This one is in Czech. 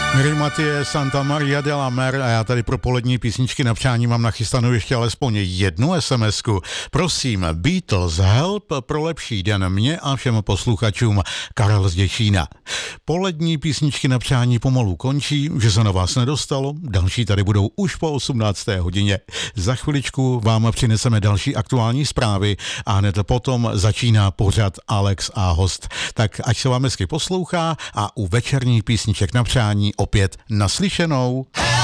Miri Matie, Santa Maria de la Mer a já tady pro polední písničky na přání mám nachystanou ještě alespoň jednu SMS-ku. Prosím, Beatles Help pro lepší den mě a všem posluchačům. Karel z Děčína. Polední písničky na přání pomalu končí, že se na vás nedostalo, další tady budou už po 18. hodině. Za chviličku vám přineseme další aktuální zprávy a hned potom začíná pořad Alex a host. Tak ať se vám hezky poslouchá a u večerních písniček na přání opět naslyšenou.